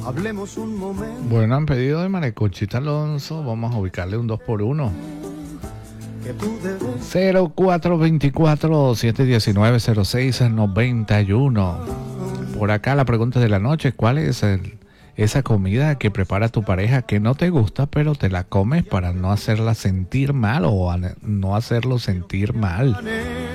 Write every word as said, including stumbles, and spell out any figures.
Hablemos un momento. Bueno, han pedido de Maricuchita Alonso. Vamos a ubicarle un dos por uno. cero cuatro dos cuatro, siete uno nueve, cero seis nueve uno. Por acá la pregunta de la noche: ¿cuál es el, esa comida que prepara tu pareja que no te gusta, pero te la comes para no hacerla sentir mal o a, no hacerlo sentir mal?